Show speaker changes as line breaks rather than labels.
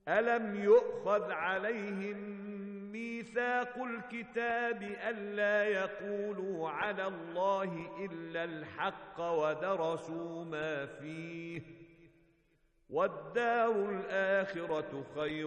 ألم يؤخذ عليهم ميثاق الكتاب ألا يقولوا على الله إلا الحق ودرسوا ما فيه والدار الآخرة خير